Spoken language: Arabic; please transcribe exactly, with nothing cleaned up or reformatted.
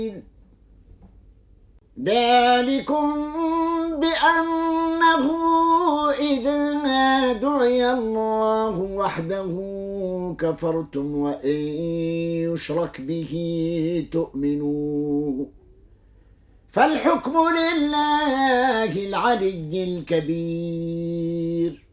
ذلكم بأنه إذا دعي الله وحده كفرتم وإن يشرك به تؤمنوا فالحكم لله العلي الكبير.